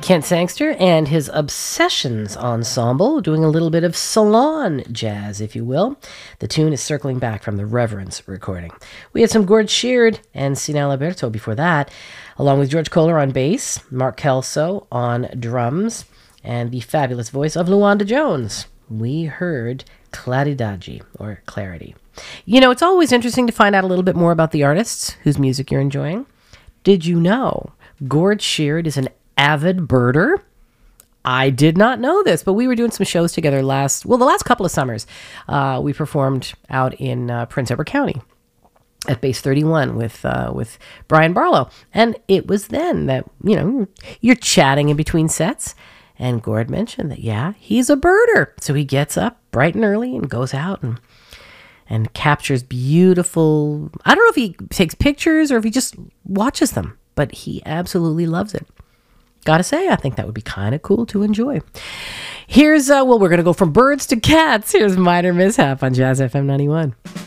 Kent Sangster and his Obsessions Ensemble, doing a little bit of salon jazz, if you will. The tune is circling back from the Reverence recording. We had some Gord Sheard and Sinal Alberto before that, along with George Kohler on bass, Mark Kelso on drums, and the fabulous voice of Luanda Jones. We heard Claridade, or Clarity. You know, it's always interesting to find out a little bit more about the artists whose music you're enjoying. Did you know Gord Sheard is an avid birder? I did not know this, but we were doing some shows together the last couple of summers. We performed out in Prince Edward County at Base 31 with Brian Barlow. And it was then that, you know, you're chatting in between sets, and Gord mentioned that, yeah, he's a birder. So he gets up bright and early and goes out and captures beautiful, I don't know if he takes pictures or if he just watches them, but he absolutely loves it. Gotta say, I think that would be kind of cool to enjoy. Here's, we're going to go from birds to cats. Here's Minor Mishap on Jazz FM 91.